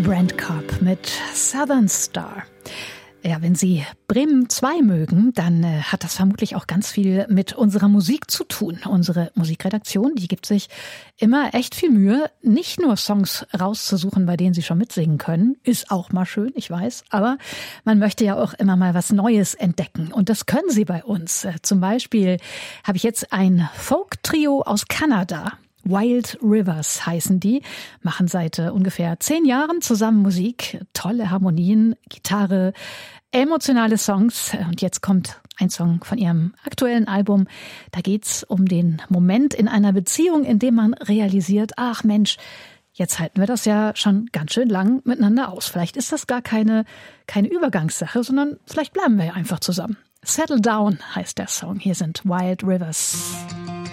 Brent Cobb mit Southern Star. Ja, wenn Sie Bremen 2 mögen, dann hat das vermutlich auch ganz viel mit unserer Musik zu tun. Unsere Musikredaktion, die gibt sich immer echt viel Mühe, nicht nur Songs rauszusuchen, bei denen Sie schon mitsingen können. Ist auch mal schön, ich weiß. Aber man möchte ja auch immer mal was Neues entdecken. Und das können Sie bei uns. Zum Beispiel habe ich jetzt ein Folk-Trio aus Kanada. Wild Rivers heißen die, machen seit ungefähr 10 Jahren zusammen Musik, tolle Harmonien, Gitarre, emotionale Songs. Und jetzt kommt ein Song von ihrem aktuellen Album. Da geht's um den Moment in einer Beziehung, in dem man realisiert, ach Mensch, jetzt halten wir das ja schon ganz schön lang miteinander aus. Vielleicht ist das gar keine Übergangssache, sondern vielleicht bleiben wir ja einfach zusammen. Settle Down heißt der Song. Hier sind Wild Rivers.